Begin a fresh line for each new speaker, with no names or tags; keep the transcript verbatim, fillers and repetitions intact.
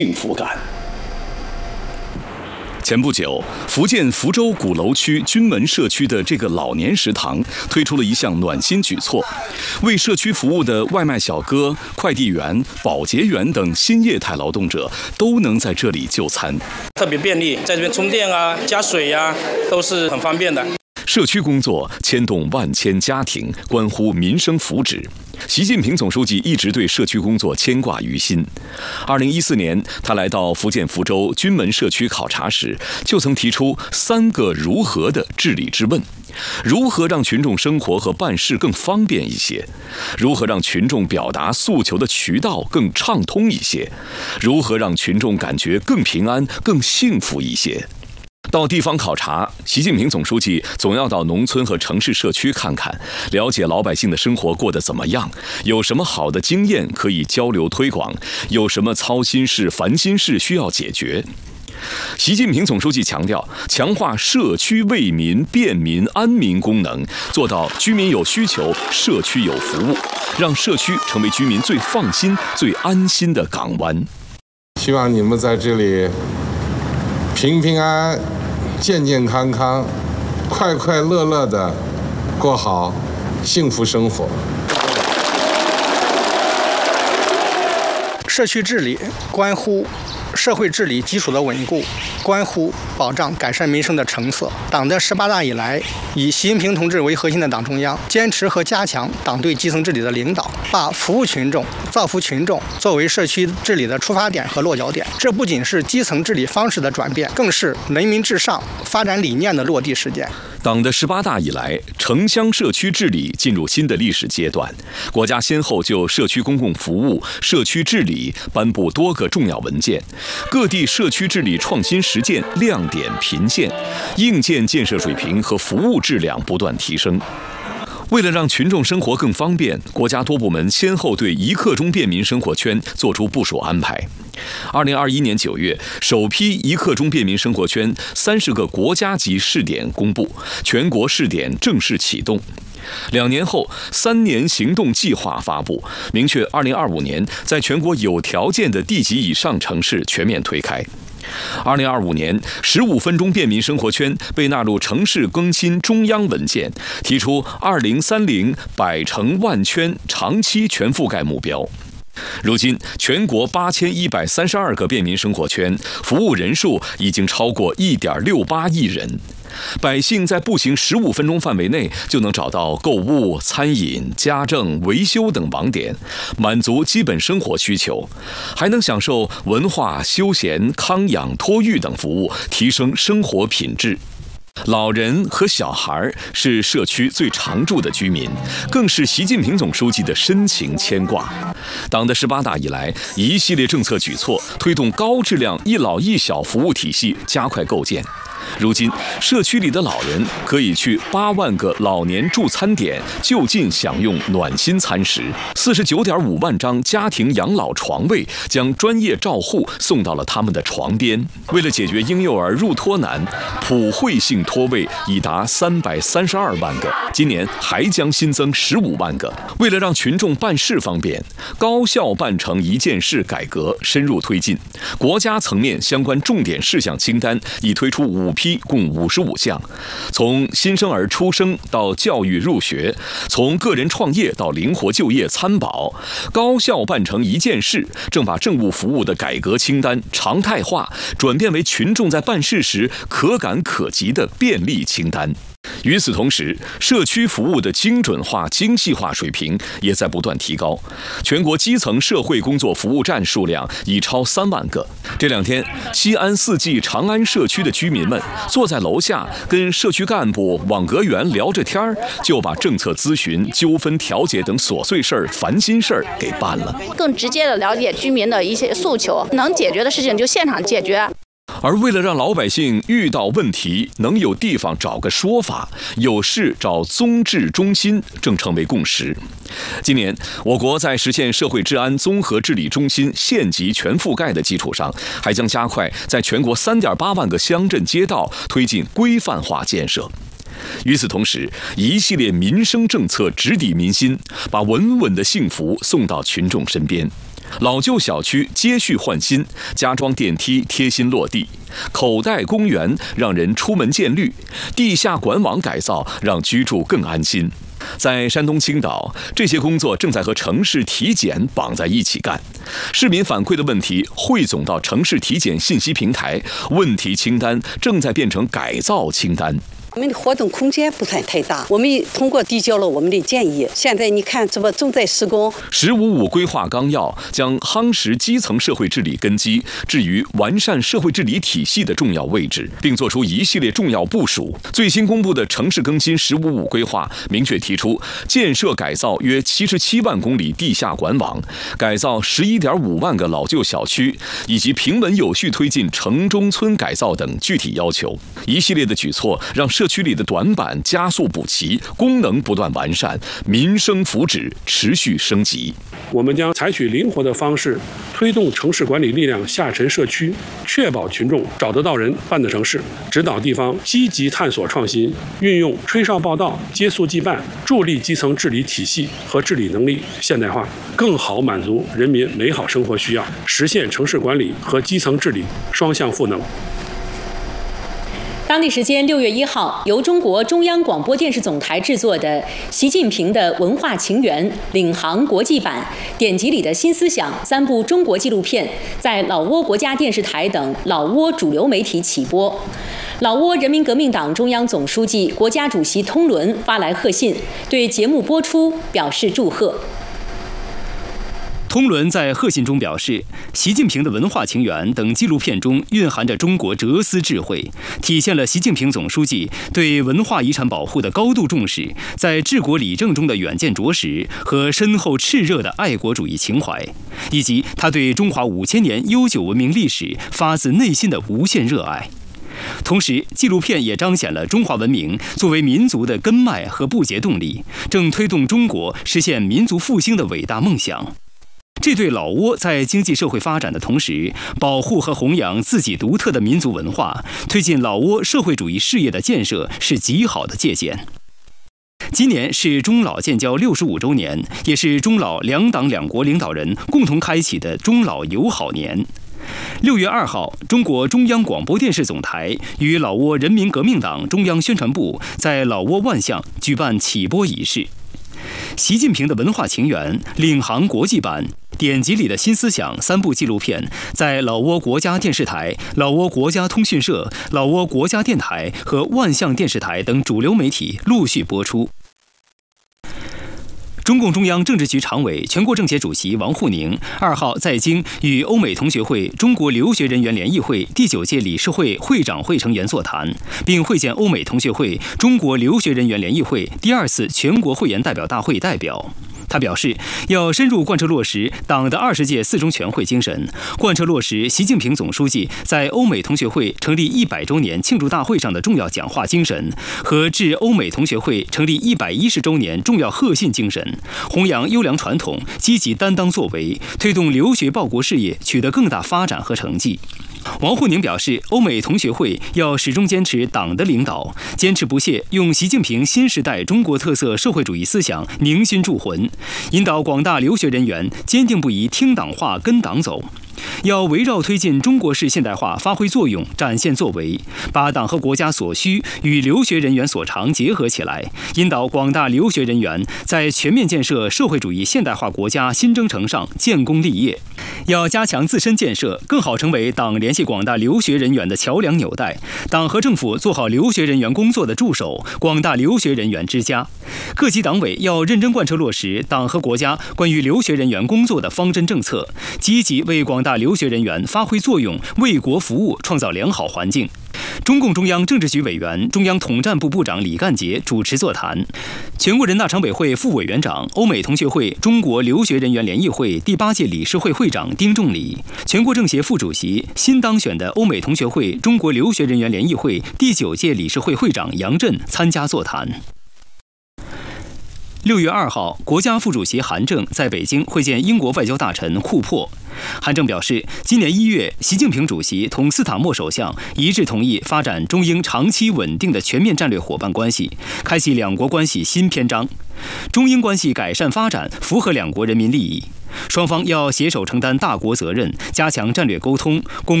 幸福感。
前不久，福建福州鼓楼区军门社区的这个老年食堂推出了一项暖心举措，为社区服务的外卖小哥、快递员、保洁员等新业态劳动者都能在这里就餐，
特别便利，在这边充电啊、加水呀、啊，都是很方便的。
社区工作牵动万千家庭，关乎民生福祉。习近平总书记一直对社区工作牵挂于心。二零一四年，他来到福建福州军门社区考察时，就曾提出三个如何的治理之问：如何让群众生活和办事更方便一些？如何让群众表达诉求的渠道更畅通一些？如何让群众感觉更平安、更幸福一些？到地方考察，习近平总书记总要到农村和城市社区看看，了解老百姓的生活过得怎么样，有什么好的经验可以交流推广，有什么操心事、烦心事需要解决。习近平总书记强调，强化社区为民、便民、安民功能，做到居民有需求，社区有服务，让社区成为居民最放心、最安心的港湾。
希望你们在这里平平安安、健健康康、快快乐乐地过好幸福生活。
社区治理关乎社会治理基础的稳固，关乎保障改善民生的成色。党的十八大以来，以习近平同志为核心的党中央坚持和加强党对基层治理的领导，把服务群众、造福群众作为社区治理的出发点和落脚点。这不仅是基层治理方式的转变，更是人民至上发展理念的落地实践。
党的十八大以来，城乡社区治理进入新的历史阶段。国家先后就社区公共服务、社区治理颁布多个重要文件，各地社区治理创新实践亮点频现，硬件建设水平和服务质量不断提升。为了让群众生活更方便，国家多部门先后对一刻钟便民生活圈作出部署安排。二零二一年九月，首批一刻钟便民生活圈三十个国家级试点公布，全国试点正式启动。两年后，三年行动计划发布，明确二零二五年在全国有条件的地级以上城市全面推开。二零二五年，十五分钟便民生活圈被纳入城市更新中央文件，提出二零三零百城万圈长期全覆盖目标。如今，全国八千一百三十二个便民生活圈，服务人数已经超过一点六八亿人。百姓在步行十五分钟范围内就能找到购物、餐饮、家政、维修等网点，满足基本生活需求，还能享受文化、休闲、康养、托育等服务，提升生活品质。老人和小孩是社区最常住的居民，更是习近平总书记的深情牵挂。党的十八大以来，一系列政策举措推动高质量一老一小服务体系加快构建。如今，社区里的老人可以去八万个老年助餐点就近享用暖心餐食，四十九点五万张家庭养老床位将专业照护送到了他们的床边。为了解决婴幼儿入托难，普惠性托位已达三百三十二万个，今年还将新增十五万个。为了让群众办事方便，高效办成一件事改革深入推进，国家层面相关重点事项清单已推出五批，共五十五项，从新生儿出生到教育入学，从个人创业到灵活就业参保，高效办成一件事，正把政务服务的改革清单常态化，转变为群众在办事时可感可及的便利清单。与此同时，社区服务的精准化、精细化水平也在不断提高。全国基层社会工作服务站数量已超三万个。这两天，西安四季长安社区的居民们坐在楼下，跟社区干部、网格员聊着天儿，就把政策咨询、纠纷调解等琐碎事儿、烦心事儿给办了。
更直接的了解居民的一些诉求，能解决的事情就现场解决。
而为了让老百姓遇到问题能有地方找个说法，有事找综治中心，正成为共识。今年，我国在实现社会治安综合治理中心县级全覆盖的基础上，还将加快在全国三点八万个乡镇街道推进规范化建设。与此同时，一系列民生政策直抵民心，把稳稳的幸福送到群众身边。 老旧小区接续换新，加装电梯贴心落地；口袋公园让人出门见绿；地下管网改造让居住更安心。在山东青岛，这些工作正在和城市体检绑在一起干。市民反馈的问题汇总到城市体检信息平台，问题清单正在变成改造清单。
我们的活动空间不算太大，我们通过递交了我们的建议，现在你看这不正在施工。
十五五规划纲要将夯实基层社会治理根基置于完善社会治理体系的重要位置，并作出一系列重要部署。最新公布的城市更新十五五规划明确提出，建设改造约七十七万公里地下管网，改造十一点五万个老旧小区，以及平稳有序推进城中村改造等具体要求。一系列的举措让社区里的短板加速补齐，功能不断完善，民生福祉持续升级。
我们将采取灵活的方式，推动城市管理力量下沉社区，确保群众找得到人、办得成事，指导地方积极探索创新，运用吹哨报到、接速即办，助力基层治理体系和治理能力现代化，更好满足人民美好生活需要，实现城市管理和基层治理双向赋能。
当地时间六月一号，由中国中央广播电视总台制作的《习近平的文化情缘》领航国际版、典籍里的新思想三部中国纪录片，在老挝国家电视台等老挝主流媒体起播。老挝人民革命党中央总书记、国家主席通伦发来贺信，对节目播出表示祝贺。
通伦在贺信中表示，习近平的文化情缘等纪录片中蕴含着中国哲思智慧，体现了习近平总书记对文化遗产保护的高度重视，在治国理政中的远见卓识和深厚炽热的爱国主义情怀，以及他对中华五千年悠久文明历史发自内心的无限热爱。同时，纪录片也彰显了中华文明作为民族的根脉和不竭动力，正推动中国实现民族复兴的伟大梦想。这对老挝在经济社会发展的同时，保护和弘扬自己独特的民族文化，推进老挝社会主义事业的建设是极好的借鉴。今年是中老建交六十五周年，也是中老两党两国领导人共同开启的中老友好年。六月二号，中国中央广播电视总台与老挝人民革命党中央宣传部在老挝万象举办启播仪式。习近平的文化情缘、领航国际版、典籍里的新思想三部纪录片在老挝国家电视台、老挝国家通讯社、老挝国家电台和万象电视台等主流媒体陆续播出。中共中央政治局常委、全国政协主席王沪宁二号在京与欧美同学会中国留学人员联谊会第九届理事会会长会成员座谈，并会见欧美同学会中国留学人员联谊会第二次全国会员代表大会代表。他表示，要深入贯彻落实党的二十届四中全会精神，贯彻落实习近平总书记在欧美同学会成立一百周年庆祝大会上的重要讲话精神和致欧美同学会成立一百一十周年重要贺信精神，弘扬优良传统，积极担当作为，推动留学报国事业取得更大发展和成绩。王沪宁表示，欧美同学会要始终坚持党的领导，坚持不懈用习近平新时代中国特色社会主义思想凝心铸魂，引导广大留学人员坚定不移听党话跟党走。要围绕推进中国式现代化发挥作用，展现作为，把党和国家所需与留学人员所长结合起来，引导广大留学人员在全面建设社会主义现代化国家新征程上建功立业。要加强自身建设，更好成为党联系广大留学人员的桥梁纽带，党和政府做好留学人员工作的助手，广大留学人员之家。各级党委要认真贯彻落实党和国家关于留学人员工作的方针政策，积极为广大留学人员发挥作用，为国服务创造良好环境。中共中央政治局委员、中央统战部部长李干杰主持座谈，全国人大常委会副委员长、欧美同学会中国留学人员联谊会第八届理事会会长丁仲礼，全国政协副主席、新当选的欧美同学会中国留学人员联谊会第九届理事会会长杨震参加座谈。六月二号，国家副主席韩正在北京会见英国外交大臣库珀。韩正表示，今年一月，习近平主席同斯坦默首相一致同意发展中英长期稳定的全面战略伙伴关系，开启两国关系新篇章。中英关系改善发展符合两国人民利益。 双方要携手承担大国责任，加强战略沟通，共